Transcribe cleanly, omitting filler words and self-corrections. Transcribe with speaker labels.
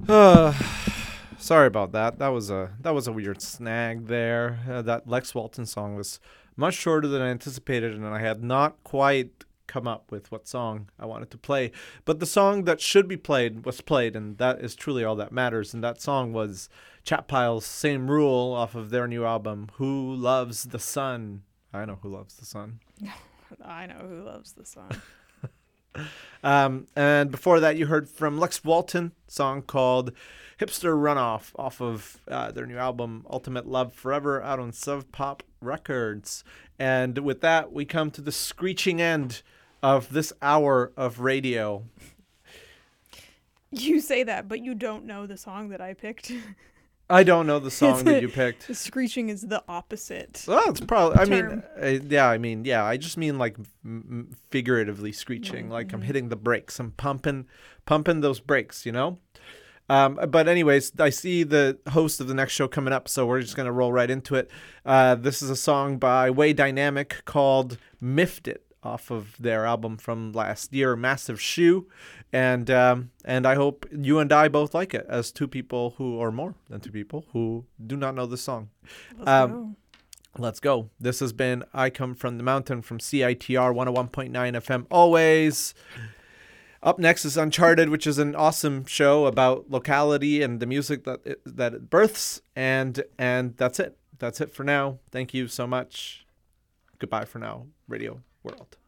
Speaker 1: Uh, sorry about that. That was a weird snag there. That Lex Walton song was much shorter than I anticipated, and I had not quite come up with what song I wanted to play. But the song that should be played was played, and that is truly all that matters. And that song was Chat Pile's "Same Rule" off of their new album, "Who Loves the Sun." I know who loves the sun.
Speaker 2: I know who loves the sun.
Speaker 1: And before that, you heard from Lex Walton, song called Hipster Runoff off of their new album, Ultimate Love Forever, out on Sub Pop Records. And with that, we come to the screeching end of this hour of radio.
Speaker 2: You say that, but you don't know the song that I picked.
Speaker 1: I don't know the song that you picked.
Speaker 2: The screeching is the opposite.
Speaker 1: Well, it's probably.
Speaker 2: Term.
Speaker 1: Yeah. I just mean like figuratively screeching, like I'm hitting the brakes. I'm pumping those brakes. But anyways, I see the host of the next show coming up, so we're just gonna roll right into it. This is a song by Way Dynamic called "Miffed It" off of their album from last year, Massive Shoe, and I hope you and I both like it as two people or more than two people who do not know the song.
Speaker 2: Let's go.
Speaker 1: Let's go. This has been I Come From the Mountain from CITR 101.9 FM always. Up next is Uncharted, which is an awesome show about locality and the music that it births. And that's it. That's it for now. Thank you so much. Goodbye for now, Radio World.